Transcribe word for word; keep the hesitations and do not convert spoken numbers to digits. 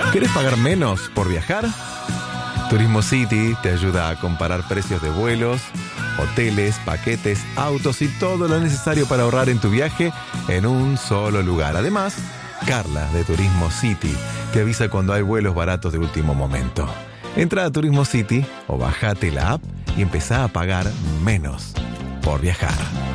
¿Querés pagar menos por viajar? Turismo City te ayuda a comparar precios de vuelos, hoteles, paquetes, autos y todo lo necesario para ahorrar en tu viaje en un solo lugar. Además, Carla de Turismo City te avisa cuando hay vuelos baratos de último momento. Entra a Turismo City o bájate la app y empezá a pagar menos por viajar.